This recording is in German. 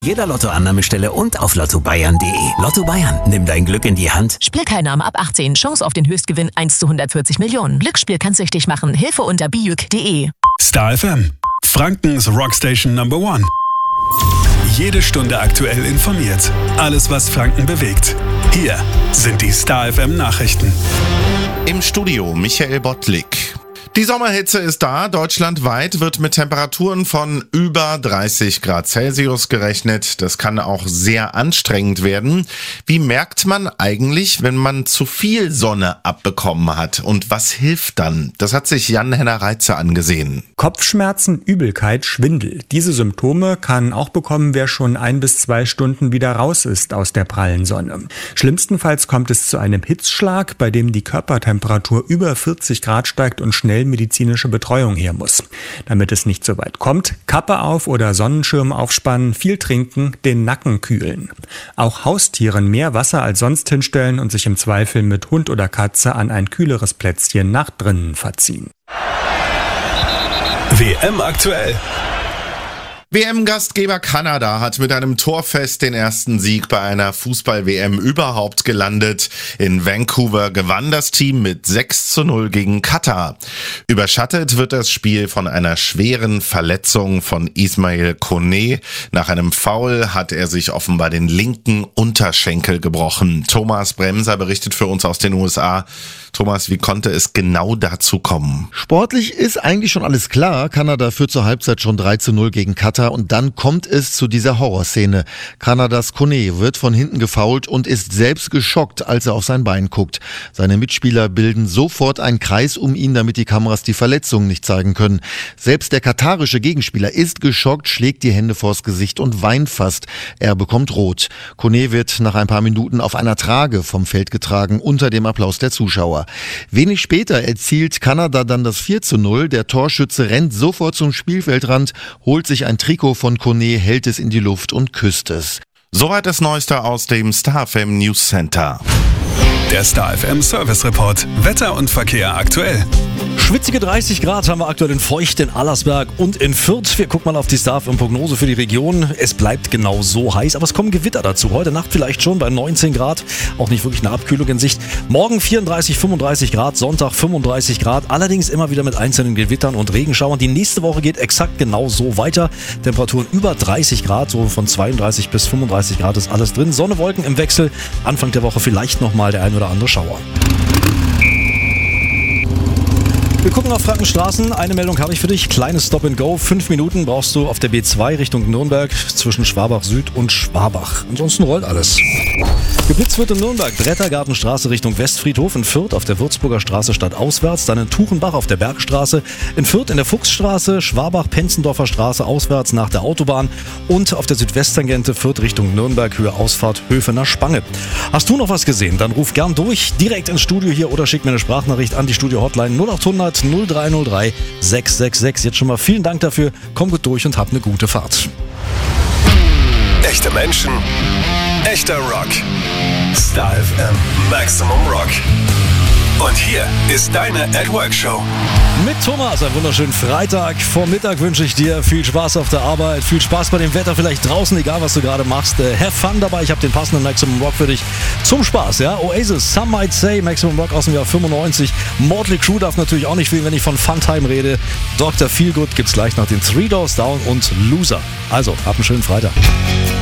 Jeder Lottoannahmestelle und auf lottobayern.de. Lotto Bayern, nimm dein Glück in die Hand. Spielteilnahme ab 18. Chance auf den Höchstgewinn 1 zu 140 Millionen. Glücksspiel kann süchtig machen. Hilfe unter biüc.de. Star FM, Frankens Rockstation Number 1. Jede Stunde aktuell informiert. Alles, was Franken bewegt. Hier sind die Star FM Nachrichten. Im Studio Michael Bottlik. Die Sommerhitze ist da. Deutschlandweit wird mit Temperaturen von über 30 Grad Celsius gerechnet. Das kann auch sehr anstrengend werden. Wie merkt man eigentlich, wenn man zu viel Sonne abbekommen hat? Und was hilft dann? Das hat sich Jan-Henner Reitze angesehen. Kopfschmerzen, Übelkeit, Schwindel. Diese Symptome kann auch bekommen, wer schon 1 bis 2 Stunden wieder raus ist aus der prallen Sonne. Schlimmstenfalls kommt es zu einem Hitzschlag, bei dem die Körpertemperatur über 40 Grad steigt und schnell medizinische Betreuung her muss. Damit es nicht so weit kommt, Kappe auf oder Sonnenschirm aufspannen, viel trinken, den Nacken kühlen. Auch Haustieren mehr Wasser als sonst hinstellen und sich im Zweifel mit Hund oder Katze an ein kühleres Plätzchen nach drinnen verziehen. WM aktuell. WM-Gastgeber Kanada hat mit einem Torfest den ersten Sieg bei einer Fußball-WM überhaupt gelandet. In Vancouver gewann das Team mit 6:0 gegen Katar. Überschattet wird das Spiel von einer schweren Verletzung von Ismail Koné. Nach einem Foul hat er sich offenbar den linken Unterschenkel gebrochen. Thomas Bremser berichtet für uns aus den USA. Thomas, wie konnte es genau dazu kommen? Sportlich ist eigentlich schon alles klar. Kanada führt zur Halbzeit schon 3:0 gegen Katar und dann kommt es zu dieser Horrorszene. Kanadas Koné wird von hinten gefoult und ist selbst geschockt, als er auf sein Bein guckt. Seine Mitspieler bilden sofort einen Kreis um ihn, damit die Kameras die Verletzungen nicht zeigen können. Selbst der katarische Gegenspieler ist geschockt, schlägt die Hände vors Gesicht und weint fast. Er bekommt rot. Koné wird nach ein paar Minuten auf einer Trage vom Feld getragen, unter dem Applaus der Zuschauer. Wenig später erzielt Kanada dann das 4:0. Der Torschütze rennt sofort zum Spielfeldrand, holt sich ein Trikot von Koné, hält es in die Luft und küsst es. Soweit das Neueste aus dem Star FM News Center. Der Star FM Service Report. Wetter und Verkehr aktuell. Schwitzige 30 Grad haben wir aktuell in Feucht, in Allersberg und in Fürth. Wir gucken mal auf die Star FM Prognose für die Region. Es bleibt genau so heiß, aber es kommen Gewitter dazu. Heute Nacht vielleicht schon bei 19 Grad. Auch nicht wirklich eine Abkühlung in Sicht. Morgen 34, 35 Grad, Sonntag 35 Grad. Allerdings immer wieder mit einzelnen Gewittern und Regenschauern. Die nächste Woche geht exakt genau so weiter. Temperaturen über 30 Grad, so von 32 bis 35 Grad ist alles drin. Sonne, Wolken im Wechsel. Anfang der Woche vielleicht nochmal der ein oder andere Schauer. Wir gucken auf Frankenstraßen. Eine Meldung habe ich für dich. Kleines Stop and Go. 5 Minuten brauchst du auf der B2 Richtung Nürnberg zwischen Schwabach Süd und Schwabach. Ansonsten rollt alles. Geblitzt wird in Nürnberg. Brettergartenstraße Richtung Westfriedhof. In Fürth auf der Würzburger Straße stadtauswärts. Dann in Tuchenbach auf der Bergstraße. In Fürth in der Fuchsstraße. Schwabach-Penzendorfer Straße auswärts nach der Autobahn. Und auf der Südwesttangente Fürth Richtung Nürnberg. Höhe Ausfahrt Höfener Spange. Hast du noch was gesehen? Dann ruf gern durch. Direkt ins Studio hier oder schick mir eine Sprachnachricht an die Studio-Hotline 0800 0303 666. Jetzt schon mal vielen Dank dafür. Komm gut durch und hab eine gute Fahrt. Echte Menschen, echter Rock. Star FM Maximum Rock. Und hier ist deine @Work-Show. Mit Thomas, einen wunderschönen Freitag. Vor Mittag wünsche ich dir viel Spaß auf der Arbeit, viel Spaß bei dem Wetter, vielleicht draußen, egal was du gerade machst. Have fun dabei, ich habe den passenden Maximum Rock für dich zum Spaß. Ja? Oasis, Some Might Say, Maximum Rock aus dem Jahr 95. Motley Crue darf natürlich auch nicht fehlen, wenn ich von Funtime rede. Dr. Feelgood gibt's gleich nach den Three Doors Down und Loser. Also, hab einen schönen Freitag.